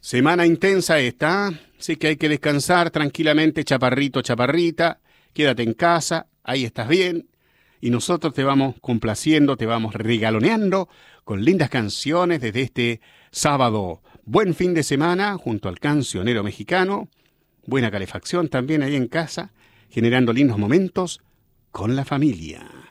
Semana intensa esta, sí que hay que descansar tranquilamente, chaparrito, chaparrita, quédate en casa, ahí estás bien, y nosotros te vamos complaciendo, te vamos regaloneando con lindas canciones desde este sábado. Buen fin de semana junto al cancionero mexicano, buena calefacción también ahí en casa, generando lindos momentos con la familia.